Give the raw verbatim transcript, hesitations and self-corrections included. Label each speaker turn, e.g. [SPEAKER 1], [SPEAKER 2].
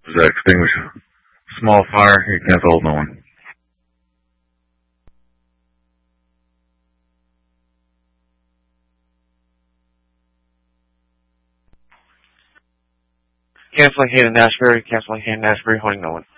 [SPEAKER 1] Does that extinguish a small fire? You cancel Old Nolan.
[SPEAKER 2] Canceling Hayden Ashbury, canceling Hayden Ashbury, holding Nolan.